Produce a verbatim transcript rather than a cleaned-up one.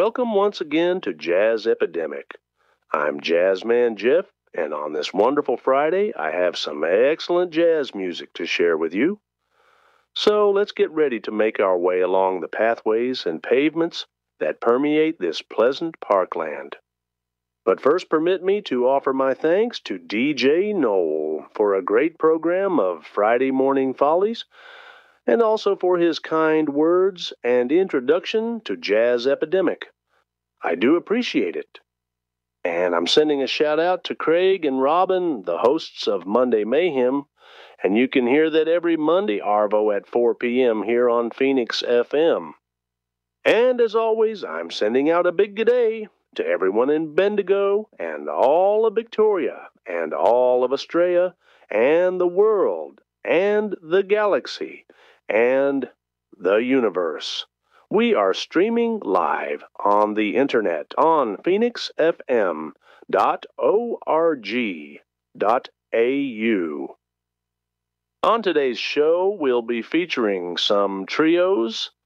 welcome once again to Jazz Epidemic. I'm Jazzman Jeff, and on this wonderful Friday, I have some excellent jazz music to share with you. So let's get ready to make our way along the pathways and pavements that permeate this pleasant parkland. But first, permit me to offer my thanks to D J Noel for a great program of Friday Morning Follies, and also for his kind words and introduction to Jazz Epidemic. I do appreciate it. And I'm sending a shout out to Craig and Robin, the hosts of Monday Mayhem, and you can hear that every Monday, Arvo, at four p.m. here on Phoenix F M. And as always, I'm sending out a big good day to everyone in Bendigo and all of Victoria and all of Australia and the world and the galaxy and the universe. We are streaming live on the internet on phoenix f m dot org dot a u. On today's show, we'll be featuring some trios,